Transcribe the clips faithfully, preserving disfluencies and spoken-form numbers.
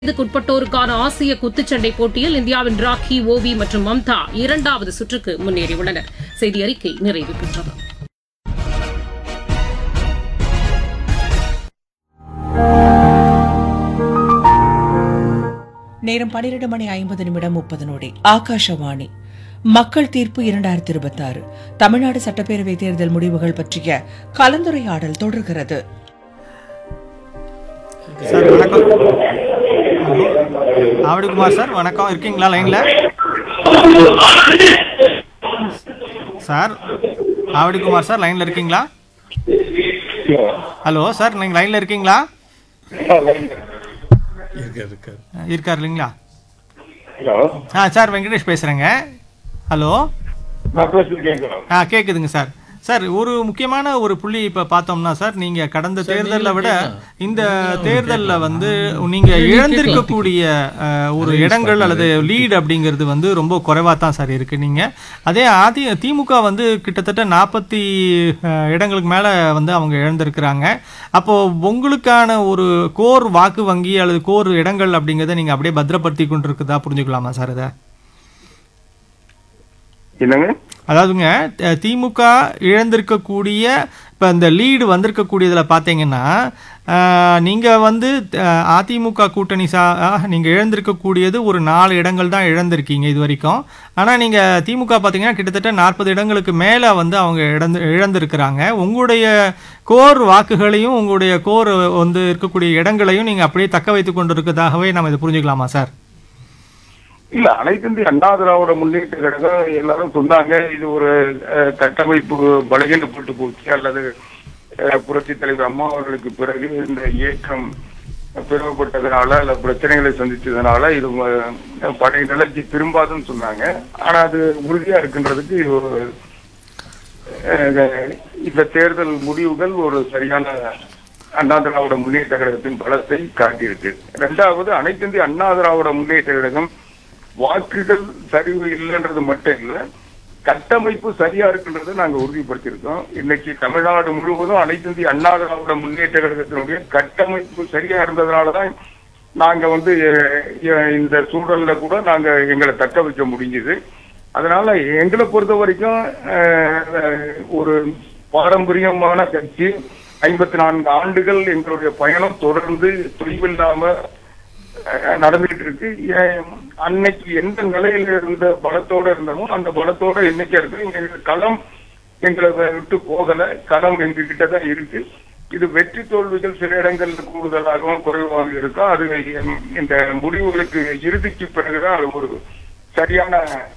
வயதுக்குட்பட்டோருக்கான ஆசிய குத்துச்சண்டை போட்டியில் இந்தியாவின் ராக்கி, ஓவி மற்றும் மம்தா இரண்டாவது சுற்றுக்கு முன்னேறியுள்ளனர். செய்தி அறிக்கை நிறைவு பெற்றது. நேரம் பனிரெண்டு மணி ஐம்பது நிமிடம் முப்பது நொடி. ஆகாஷவாணி. மக்கள் தீர்ப்பு இரண்டாயிரத்தி இருபத்தி ஆறு தமிழ்நாடு சட்டப்பேரவை தேர்தல் முடிவுகள் பற்றிய கலந்துரையாடல் தொடர்கிறது. சார் வணக்கம். ஆவடிக்குமார் சார் வணக்கம், இருக்கீங்களா லைன்ல? சார் ஆவடிக்குமார் சார் லைன்ல இருக்கீங்களா? ஹலோ சார், நீங்க லைன்ல இருக்கீங்களா? இருக்காரு இல்லைங்களா? ஆ சார், வெங்கடேஷ் பேசுறேங்க. ஹலோ. ஆ கேக்குதுங்க சார். சார், ஒரு முக்கியமான ஒரு புள்ளி இப்போ பார்த்தோம்னா சார், நீங்கள் கடந்த தேர்தலை விட இந்த தேர்தலில் வந்து நீங்கள் இழந்திருக்கக்கூடிய ஒரு இடங்கள் அல்லது லீடு அப்படிங்கிறது வந்து ரொம்ப குறைவாக தான் சார் இருக்குது. நீங்கள் அதே அதி திமுக வந்து கிட்டத்தட்ட நாற்பத்தி இடங்களுக்கு மேலே வந்து அவங்க இழந்திருக்கிறாங்க. அப்போது உங்களுக்கான ஒரு கோர் வாக்கு வங்கி அல்லது கோர் இடங்கள் அப்படிங்கிறத நீங்கள் அப்படியே பத்திரப்படுத்தி கொண்டு இருக்குதா புரிஞ்சுக்கலாமா சார்? அதை என்னங்க, அதாவதுங்க, திமுக இழந்திருக்கக்கூடிய இப்போ இந்த லீடு வந்திருக்கக்கூடியதில் பார்த்தீங்கன்னா, நீங்கள் வந்து அதிமுக கூட்டணி சா நீங்கள் இழந்திருக்கக்கூடியது ஒரு நாலு இடங்கள் தான் இழந்திருக்கீங்க இது வரைக்கும். ஆனால் நீங்கள் திமுக பார்த்தீங்கன்னா கிட்டத்தட்ட நாற்பது இடங்களுக்கு மேலே வந்து அவங்க இழந்து இழந்திருக்கிறாங்க. உங்களுடைய கோர் வாக்குகளையும் உங்களுடைய கோர் வந்து இருக்கக்கூடிய இடங்களையும் நீங்கள் அப்படியே தக்க வைத்து கொண்டு இருக்கிறதாகவே நம்ம இதை புரிஞ்சுக்கலாமா சார்? இல்ல, அனைத்து இந்திய அண்ணா திராவிட முன்னேற்ற கழகம் எல்லாரும் சொன்னாங்க இது ஒரு கட்டமைப்பு பலகீனப்பட்டு போச்சு, அல்லது புரட்சி தலைவர் அம்மா அவர்களுக்கு பிறகு இந்த இயக்கம் பிளவுபட்டதுனால அல்ல பிரச்சனைகளை சந்திச்சதுனால இது பழைய நிலைக்கு திரும்பாதுன்னு சொன்னாங்க. ஆனா அது உறுதியா இருக்கின்றதுக்கு ஒரு இந்த தேர்தல் முடிவுகள் ஒரு சரியான அண்ணா திராவிட முன்னேற்ற கழகத்தின் பலத்தை காட்டியிருக்கு. இரண்டாவது, அனைத்து இந்திய அண்ணா திராவிட முன்னேற்ற கழகம் வாக்குகள் சரிவு இல்லைன்றது மட்டும் இல்ல, கட்டமைப்பு சரியா இருக்குன்றதை நாங்க உறுதிப்படுத்தியிருக்கோம். இன்னைக்கு தமிழ்நாடு முழுவதும் அனைத்து இந்திய அண்ணா திராவிட முன்னேற்ற கழகத்தினுடைய கட்டமைப்பு சரியா இருந்ததுனாலதான் நாங்க வந்து இந்த சூழல்ல கூட நாங்க எங்களை தக்க வைக்க முடிஞ்சது. அதனால எங்களை பொறுத்த வரைக்கும் ஒரு பாரம்பரியமான கட்சி, ஐம்பத்தி நான்கு ஆண்டுகள் எங்களுடைய பயணம் தொடர்ந்து தொய்வில்லாம நடந்துகிட்டு இருக்கு. அன்னைக்கு எந்த நிலையில இருந்த பலத்தோட இருந்தமோ அந்த பலத்தோட இன்னைக்கு இருக்கு. எங்க களம் எங்களை விட்டு போகல, களம் எங்க கிட்டதான் இருக்கு. இது வெற்றி தோல்விகள் சில இடங்கள்ல கூடுதலாகவும் குறைவாக இருக்கும். அது இந்த முடிவுகளுக்கு இறுதிக்கு பிறகுதான் அது ஒரு சரியான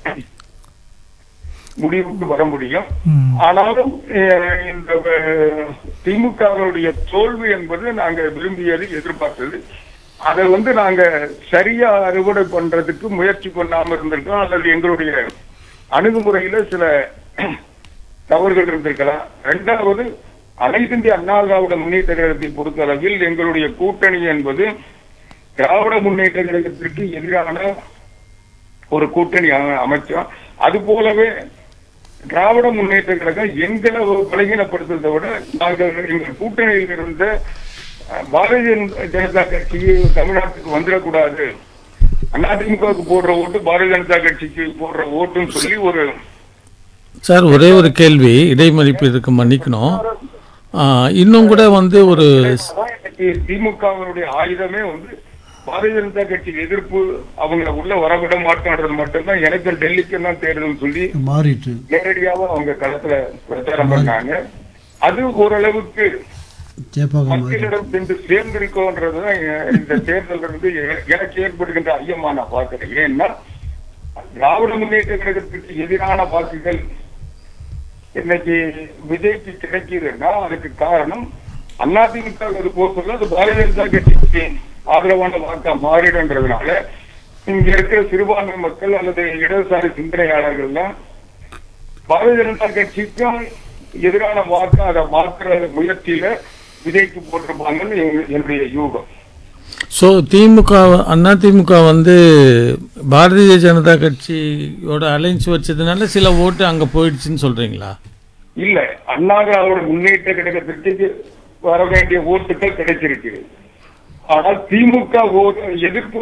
முடிவுக்கு வர முடியும். ஆனாலும் இந்த திமுகவுடைய தோல்வி என்பது நாங்க விரும்பியது, எதிர்பார்த்தது. அதை வந்து நாங்க சரியா அறுவடை பண்றதுக்கு முயற்சி பண்ணாம இருந்திருக்கோம், அல்லது எங்களுடைய அணுகுமுறையில சில தவறுகள் இருந்திருக்கலாம். இரண்டாவது, அனைத்து இந்திய அண்ணா திராவிட முன்னேற்ற கழகத்தை பொறுத்தளவில் எங்களுடைய கூட்டணி என்பது திராவிட முன்னேற்ற கழகத்திற்கு எதிரான ஒரு கூட்டணி அமைச்சோம். அது போலவே திராவிட முன்னேற்ற கழகம் எங்களை பலகீனப்படுத்துவதை விட நாங்கள் எங்கள் கூட்டணியில் இருந்த பாரதிய ஜனதா கட்சி தமிழ்நாட்டுக்கு வந்துடக்கூடாது, அதிமுகவுக்கு போடுற ஓட்டு பாரதிய ஜனதா கட்சிக்கு போடுற ஓட்டுன்னு சொல்லி ஒரு சார் ஒரே ஒரு கேள்வி, இடைமறிப்பு இதுக்கு மன்னிக்கணும். இன்னும் கூட வந்து ஒரு திமுகவுடைய ஆயுதமே வந்து பாரதிய ஜனதா கட்சி எதிர்ப்பு, அவங்க உள்ள வரவிட மாட்டோன்றது மட்டும்தான். எனக்கு டெல்லிக்கு தான் தேர்தல் சொல்லி மாறிட்டு நேரடியாக அவங்க களத்துல பிரச்சாரம் பண்ணாங்க. அது ஓரளவுக்கு மக்களிடம் சென்று சேர்ந்திருக்கோன்றதுதான் இந்த தேர்தல் இருந்து எனக்கு ஏற்படுகின்ற ஐயமா நான் பார்க்கிறேன். ஏன்னா திராவிட முன்னேற்ற கழகத்திற்கு எதிரான வாக்குகள் இன்னைக்கு விஜய்க்கு கிடைக்குதுன்னா அதுக்கு காரணம் அதிமுக அது போக சொல்ல அது பாரதிய ஜனதா கட்சிக்கு ஆதரவான வாக்கா மாறிடுன்றதுனால இங்க இருக்கிற சிறுபான்மை மக்கள் அல்லது இடதுசாரி சிந்தனையாளர்கள்லாம் பாரதிய ஜனதா கட்சிக்கும் எதிரான வாக்கு அதை மாற்ற முயற்சியில விஜய்க்கு போட்டிருப்பாங்கன்னு என்னுடைய யூகம். ஸோ திமுக அண்ணா திமுக வந்து பாரதிய ஜனதா கட்சியோட அலைன்ஸ் வச்சதுனால சில ஓட்டு அங்க போயிடுச்சுன்னு சொல்றீங்களா? இல்ல, அண்ணா திராவிட முன்னேற்ற கழகத்திற்கு வர வேண்டிய ஓட்டுகள் கிடைச்சிருக்கு. ஆனால் திமுக எதிர்ப்பு